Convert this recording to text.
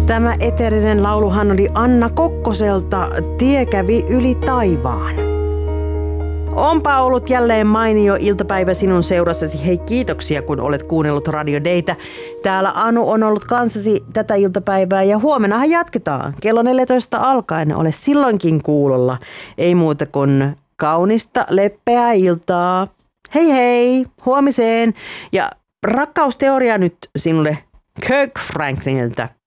Tämä eteerinen lauluhan oli Anna Kokkoselta Tie kävi yli taivaan. Onpa ollut jälleen mainio iltapäivä sinun seurassasi. Hei, kiitoksia kun olet kuunnellut Radio Daytä. Täällä Anu on ollut kanssasi tätä iltapäivää ja huomennahan jatketaan. Kello 14 alkaen ole silloinkin kuulolla. Ei muuta kuin kaunista, leppeää iltaa. Hei hei, huomiseen. Ja rakkausteoria nyt sinulle Kirk Franklinilta.